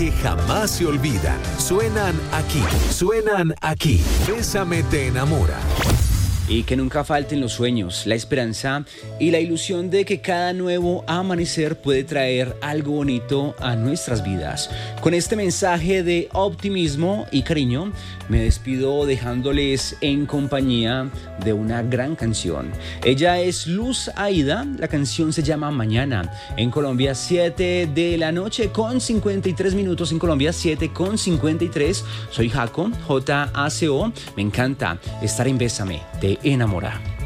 que jamás se olvidan. Suenan aquí. Bésame te enamora. Y que nunca falten los sueños, la esperanza y la ilusión de que cada nuevo amanecer puede traer algo bonito a nuestras vidas. Con este mensaje de optimismo y cariño, me despido dejándoles en compañía de una gran canción. Ella es Luz Aida, la canción se llama Mañana. En Colombia, 7 de la noche con 53 minutos. En Colombia, 7 con 53. Soy Jaco, Jaco. Me encanta estar en Bésame te enamora.